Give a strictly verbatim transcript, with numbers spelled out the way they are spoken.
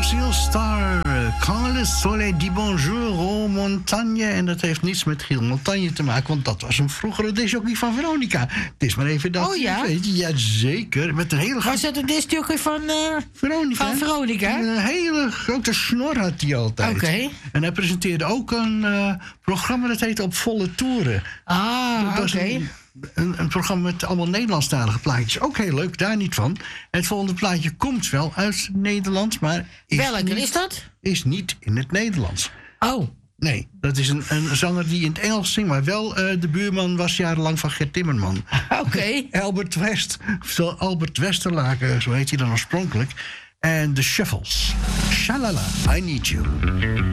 Lucille Star, Quand le soleil dit bonjour aux montagnes. En dat heeft niets met Giel Montagne te maken, want dat was een vroegere discjockey van Veronica. Het is maar even dat oh, ja? je weet. Jazeker, met een hele... Was dat een discjockey van, uh, Veronica? Van Veronica? Een hele grote snor had hij altijd. Oké. Okay. En hij presenteerde ook een uh, programma dat heette Op Volle Toeren. Ah, oké. Okay. Een, een programma met allemaal Nederlandstalige plaatjes. Ook heel leuk, daar niet van. Het volgende plaatje komt wel uit Nederland, maar... Is Welke niet, is dat? Is niet in het Nederlands. Oh. Nee, dat is een, een zanger die in het Engels zingt... maar wel uh, de buurman was jarenlang van Gert Timmerman. Oké. Okay. Albert West. Zo Albert Westerlaken, zo heet hij dan oorspronkelijk. En The Shuffles. Shalala, I Need You.